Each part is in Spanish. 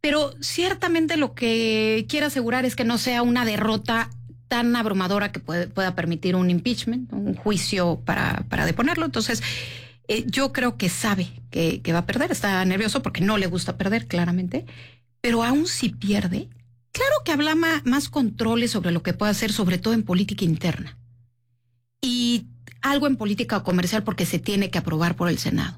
Pero ciertamente lo que quiere asegurar es que no sea una derrota tan abrumadora que pueda permitir un impeachment, un juicio para deponerlo. Entonces, yo creo que sabe que va a perder. Está nervioso porque no le gusta perder, claramente. Pero aún si pierde, claro que habla más controles sobre lo que puede hacer, sobre todo en política interna. Y algo en política comercial porque se tiene que aprobar por el Senado.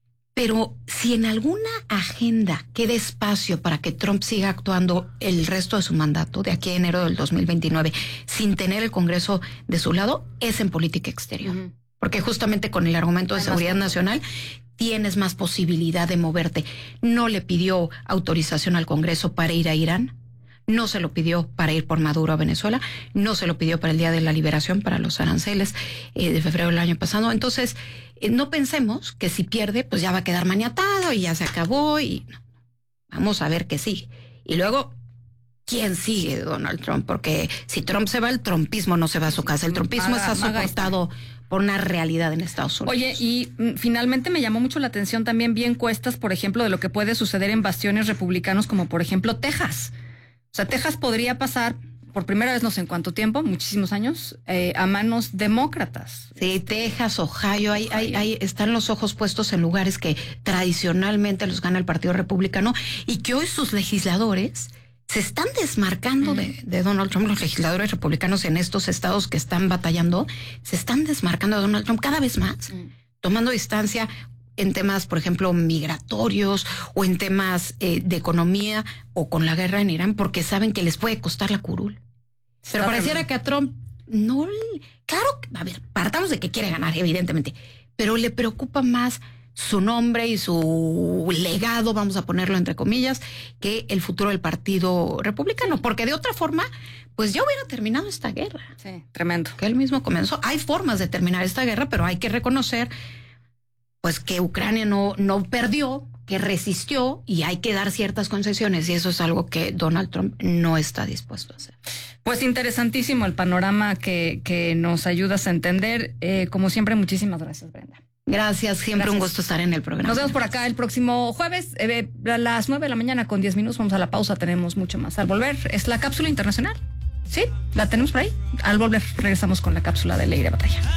Pero si en alguna agenda queda espacio para que Trump siga actuando el resto de su mandato, de aquí a enero del 2029, sin tener el Congreso de su lado, es en política exterior. Uh-huh. Porque justamente con el argumento de seguridad nacional tienes más posibilidad de moverte. No le pidió autorización al Congreso para ir a Irán, no se lo pidió para ir por Maduro a Venezuela, no se lo pidió para el Día de la Liberación, para los aranceles de febrero del año pasado. Entonces, no pensemos que si pierde, pues ya va a quedar maniatado y ya se acabó y no. Vamos a ver qué sigue. Y luego, ¿quién sigue de Donald Trump? Porque si Trump se va, el trumpismo no se va a su casa. El trumpismo está soportado por una realidad en Estados Unidos. Oye, y finalmente me llamó mucho la atención también vi encuestas, por ejemplo, de lo que puede suceder en bastiones republicanos como por ejemplo Texas. O sea, Texas podría pasar por primera vez, no sé en cuánto tiempo, muchísimos años, a manos demócratas. Sí, Texas, Ohio, ahí están los ojos puestos en lugares que tradicionalmente los gana el Partido Republicano y que hoy sus legisladores se están desmarcando de Donald Trump. Los legisladores republicanos en estos estados que están batallando se están desmarcando de Donald Trump cada vez más, tomando distancia en temas, por ejemplo, migratorios o en temas de economía o con la guerra en Irán, porque saben que les puede costar la curul. Pero pareciera que a Trump no... Claro, a ver, partamos de que quiere ganar, evidentemente, pero le preocupa más su nombre y su legado, vamos a ponerlo entre comillas, que el futuro del Partido Republicano, porque de otra forma, pues ya hubiera terminado esta guerra. Sí, tremendo. Que él mismo comenzó. Hay formas de terminar esta guerra, pero hay que reconocer pues que Ucrania no perdió, que resistió y hay que dar ciertas concesiones y eso es algo que Donald Trump no está dispuesto a hacer. Pues interesantísimo el panorama que nos ayudas a entender. Como siempre, muchísimas gracias, Brenda. Gracias, siempre un gusto estar en el programa. Nos vemos por acá el próximo jueves a las 9 de la mañana con 10 minutos. Vamos a la pausa, tenemos mucho más. Al volver, es la cápsula internacional. Sí, la tenemos por ahí. Al volver, regresamos con la cápsula de Ley de Batalla.